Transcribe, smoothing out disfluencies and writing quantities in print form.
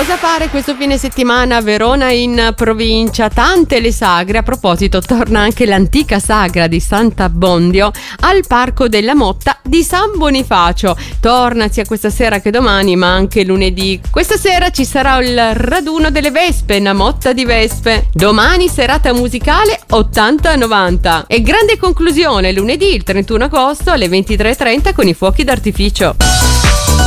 Cosa fare questo fine settimana a Verona in provincia? Tante le sagre. A proposito, torna anche l'antica sagra di Sant'Abbondio al Parco della Motta di San Bonifacio. Torna sia questa sera che domani, ma anche lunedì. Questa sera ci sarà il raduno delle Vespe, una motta di Vespe. Domani serata musicale 80-90 e grande conclusione lunedì il 31 agosto alle 23:30 con i fuochi d'artificio.